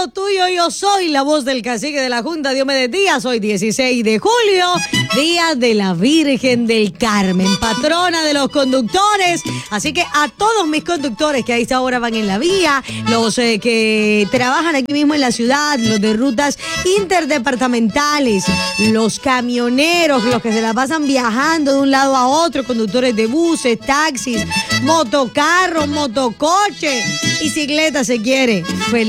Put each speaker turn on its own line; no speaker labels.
amigo tuyo, yo soy la voz del cacique de la Junta Diomedes Díaz. Hoy 16 de julio, día de la Virgen del Carmen, patrona de los conductores. Así que a todos mis conductores que a esta hora van en la vía, los que trabajan aquí mismo en la ciudad, los de rutas interdepartamentales, los camioneros, los que se la pasan viajando de un lado a otro, conductores de buses, taxis, motocarros, motocoches, bicicletas se quiere. Feliz